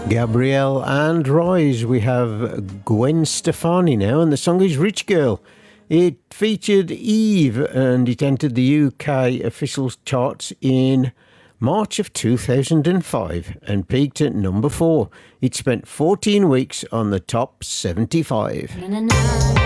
Gabrielle and Rise. We have Gwen Stefani now, and the song is Rich Girl. It featured Eve and it entered the UK official charts in March of 2005 and peaked at number 4. It spent 14 weeks on the top 75.